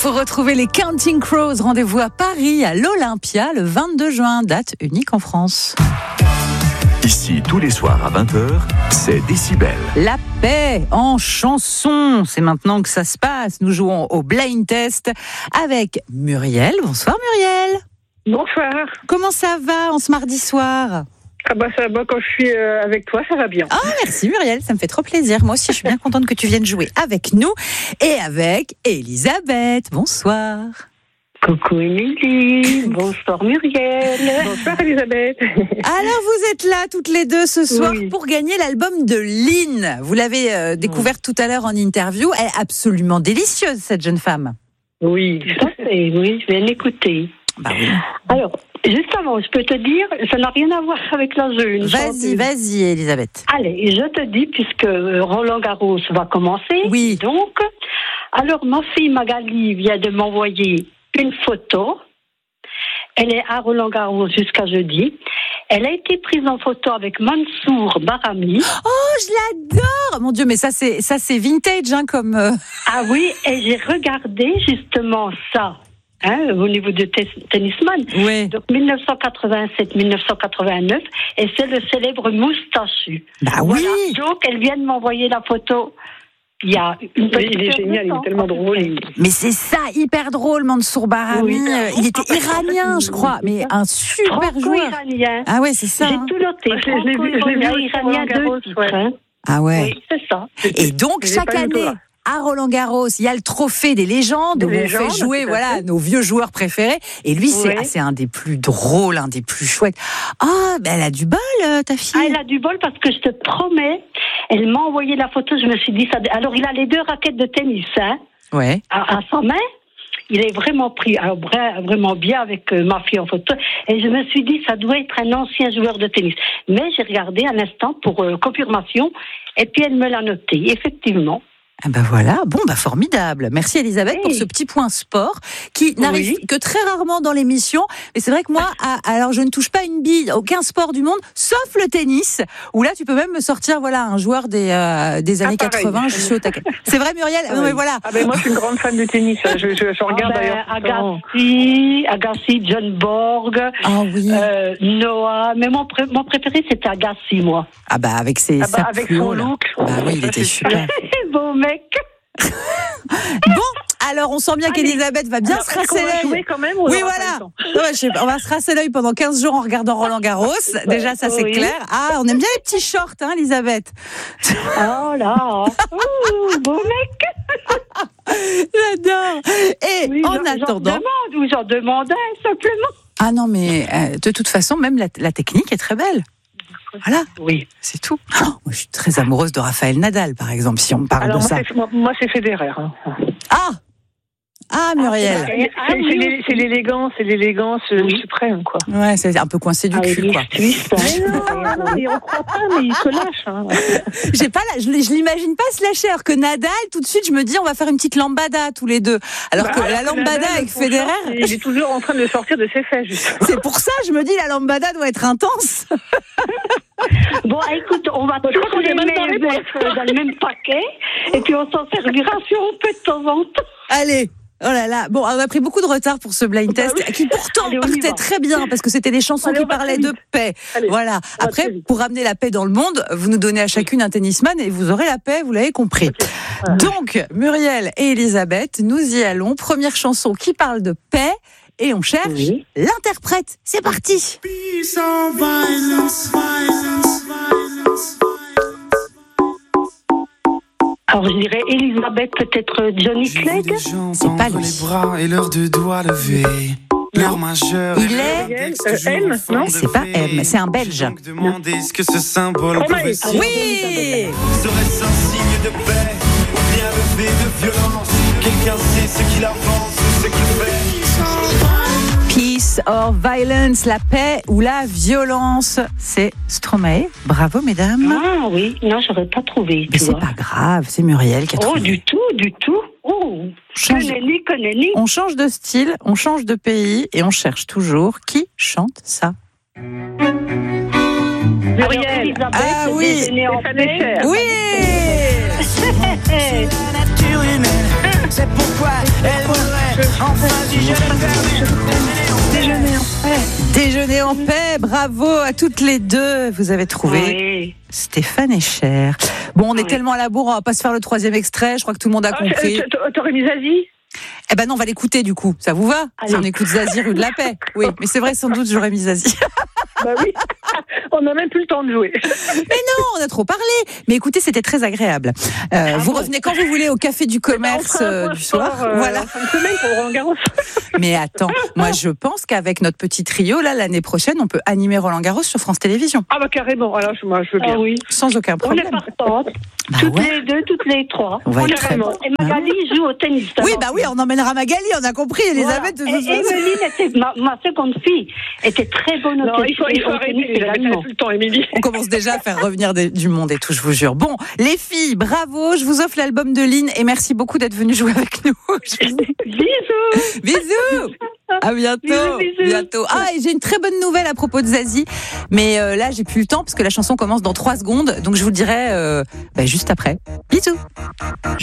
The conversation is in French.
pour retrouver les Counting Crows. Rendez-vous à Paris, à l'Olympia, le 22 juin, date unique en France. Ici, tous les soirs à 20h, c'est Décibel. La paix en chanson, c'est maintenant que ça se passe. Nous jouons au blind test avec Muriel. Bonsoir Muriel. Bonsoir. Comment ça va en ce mardi soir ? Ah bah ça va, quand je suis avec toi, ça va bien. Ah merci Muriel, ça me fait trop plaisir. Moi aussi, je suis bien contente que tu viennes jouer avec nous et avec Elisabeth. Bonsoir. Coucou Émilie, bonsoir Muriel. Bonsoir Elisabeth. Alors vous êtes là toutes les deux ce soir pour gagner l'album de Lynn. Vous l'avez découverte tout à l'heure en interview. Elle est absolument délicieuse cette jeune femme. Oui, tout à fait, oui, je viens d'écouter. Bah oui. Alors, juste avant, je peux te dire, ça n'a rien à voir avec la jeune. Vas-y Elisabeth. Allez, je te dis, puisque Roland Garros va commencer. Oui. Donc, alors ma fille Magali vient de m'envoyer une photo. Elle est à Roland Garros jusqu'à jeudi. Elle a été prise en photo avec Mansour Barami. Oh, je l'adore. Mon Dieu, mais ça c'est vintage, hein, comme. Ah oui, et j'ai regardé justement ça. Au niveau de tennisman. Oui. Donc 1987-1989, et c'est le célèbre moustachu. Bah voilà. oui. Donc elle vient de m'envoyer la photo. Il y a une petite il est génial, il est tellement drôle. Mais c'est ça, hyper drôle, Mansour Barami. Oui. Il était iranien, je crois, mais un super joueur. Franco-iranien. Ah ouais, c'est ça. J'ai tout noté. Je l'ai vu Franco-iranien, deux titres. Hein. Ah ouais. Oui, c'est ça. Et donc chaque année, à Roland Garros, il y a le trophée des légendes où on fait jouer nos vieux joueurs préférés. Et lui, c'est un des plus drôles, un des plus chouettes. Ah, ben elle a du bol, ta fille. Ah, elle a du bol parce que je te promets, elle m'a envoyé la photo, je me suis dit ça. Alors, il a les deux raquettes de tennis, hein. Ouais. À sa main. Il est vraiment pris, vraiment bien avec ma fille en photo. Et je me suis dit, ça doit être un ancien joueur de tennis. Mais j'ai regardé un instant pour confirmation. Et puis, elle me l'a noté. Effectivement. Ah ben voilà, bon bah formidable. Merci Elisabeth pour ce petit point sport qui n'arrive que très rarement dans l'émission. Mais c'est vrai que moi, alors je ne touche pas une bille, aucun sport du monde, sauf le tennis, où là tu peux même me sortir un joueur des années 80, je suis au taquet. C'est vrai Muriel? Non mais voilà. Ah ben moi je suis une grande fan de tennis, je regarde d'ailleurs. Agassi, John Borg, Noah, mais mon préféré c'était Agassi, moi. Ah bah avec avec son look. Bah oui, il était super. Beau mec. Bon, alors on sent bien qu'Elisabeth va bien se rasser l'œil. Quand même, oui, voilà. On va se rasser l'œil pendant 15 jours en regardant Roland Garros. Déjà, ça c'est clair. Ah, on aime bien les petits shorts, hein, Elisabeth. Oh là. Beau mec. J'adore. Et en attendant. J'en demandais simplement. Ah non, mais de toute façon, même la technique est très belle. Voilà, oui, c'est tout. Oh, moi, je suis très amoureuse de Raphaël Nadal, par exemple, si on parle de ça. Moi, c'est Federer. Hein. Ah, Muriel. C'est l'élégance suprême, quoi. Ouais, c'est un peu coincé du cul, quoi. Non, mais on croit pas, mais il se lâche. Hein. Je l'imagine pas se lâcher, alors que Nadal, tout de suite, je me dis, on va faire une petite lambada tous les deux. Alors que la lambada Nadal, avec Federer. Il est toujours en train de sortir de ses fesses, justement. C'est pour ça, je me dis, la lambada doit être intense. Bon, écoute, on va tous les mettre dans le même paquet, et puis on s'en servira si on peut de temps en temps. Allez. Oh là là, bon, on a pris beaucoup de retard pour ce blind test, qui pourtant partait très bien, parce que c'était des chansons qui parlaient de paix. Voilà. Après, pour ramener la paix dans le monde, vous nous donnez à chacune un tennisman et vous aurez la paix, vous l'avez compris. Donc, Muriel et Elisabeth, nous y allons. Première chanson qui parle de paix, et on cherche l'interprète. C'est parti. Peace or violence, violence, violence. Alors je dirais Elisabeth, peut-être Johnny Clegg. C'est pas lui. Les bras et leurs deux doigts levés. Leur majeur. Il est M, non? C'est pas M, c'est un Belge. Demandez ce que ce symbole pouvait signifier. Oui. Serait-ce un signe de paix ou bien le fait de violence? Quelqu'un sait ce qu'il avance ou ce qu'il fait? Peace or violence, la paix ou la violence. C'est Stromae. Bravo, mesdames. Ah oui, non, j'aurais pas trouvé. Mais c'est pas grave, c'est Muriel qui a trouvé. Oh, du tout. Oh, connais-ni. On change de style, on change de pays et on cherche toujours qui chante ça. Muriel. Ah oui. Oui. C'est pourquoi elle voudrait Déjeuner en paix. Déjeuner en paix, bravo à toutes les deux. Vous avez trouvé Oui. Stéphane et Cher. Bon, on est tellement à la bourre, on va pas se faire le 3e extrait. Je crois que tout le monde a compris. T'aurais mis Zazie? Eh ben non, on va l'écouter du coup. Ça vous va? Si on écoute Zazie, rue de la Paix. Oui, mais c'est vrai, sans doute, j'aurais mis Zazie. Bah oui. On n'a même plus le temps de jouer. Mais non, on a trop parlé. Mais écoutez, c'était très agréable. Vous revenez quand vous voulez au Café du Commerce du soir. Voilà. Fin de semaine pour Roland-Garros. Mais attends, moi je pense qu'avec notre petit trio, là, l'année prochaine, on peut animer Roland-Garros sur France Télévisions. Ah bah carrément. Alors moi je veux bien. Ah oui. Sans aucun On problème. est partantes. Bah Toutes ouais. les deux, toutes les trois. On va être très Carrément. bon. Et Magali joue au tennis. Oui, bah oui, on emmènera Magali, on a compris, Elisabeth. Voilà. Et Emeline était ma seconde fille, était très bonne au Non, tennis. il faut arrêter. J'avais plus le temps, Émilie. On commence déjà à faire revenir du monde et tout, je vous jure. Bon, les filles, bravo, je vous offre l'album de Lynn et merci beaucoup d'être venues jouer avec nous. Bisous. Bisous. À bientôt. Bisous. Bientôt. Ah, et j'ai une très bonne nouvelle à propos de Zazie, mais là j'ai plus le temps parce que la chanson commence dans 3 secondes, donc je vous le dirai juste après. Bisous.